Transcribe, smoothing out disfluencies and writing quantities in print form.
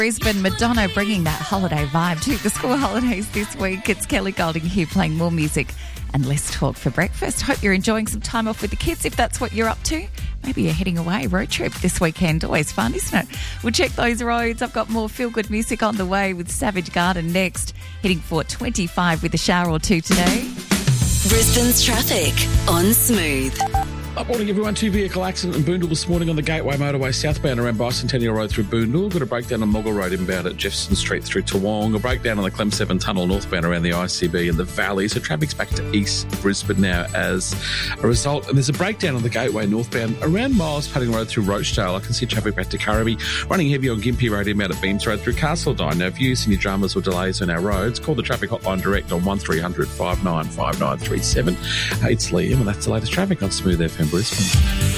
Brisbane, Madonna bringing that holiday vibe to the school holidays this week. It's Kelly Golding here playing more music and less talk for breakfast. Hope you're enjoying some time off with the kids if that's what you're up to. Maybe you're heading away, road trip this weekend. Always fun, isn't it? We'll check those roads. I've got more feel-good music on the way with Savage Garden next. Hitting for 25 with a shower or two today. Brisbane's traffic on Smooth. Good morning, everyone. Two vehicle accident in Boondall this morning on the Gateway Motorway southbound around Bicentennial Road through Boondall. Got a breakdown on Moggle Road inbound at Jefferson Street through Toowong. A breakdown on the Clem 7 Tunnel northbound around the ICB in the Valley. So traffic's back to East Brisbane now as a result. And there's a breakdown on the Gateway northbound around Miles Padding Road through Rochdale. I can see traffic back to Currabee. Running heavy on Gympie Road inbound at Beams Road through Castledine. Now, if you see any dramas or delays on our roads, call the traffic hotline direct on 1300 595937. Hey, it's Liam, and that's the latest traffic on Smooth FM Brisbane.